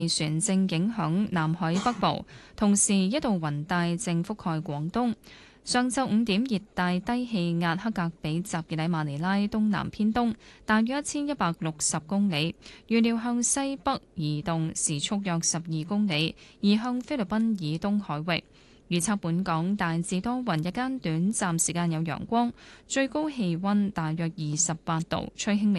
旋正影響南海北部，同時一道雲帶正覆蓋廣東。上晝5點，熱帶低氣壓克格比集結喺馬尼拉東南偏東，大約1160公里，預料向西北移動，時速約12公里，移向菲律賓以東海域。預測本港大致多雲，日間短暫時間有陽光，最高氣溫大約28度，吹輕微。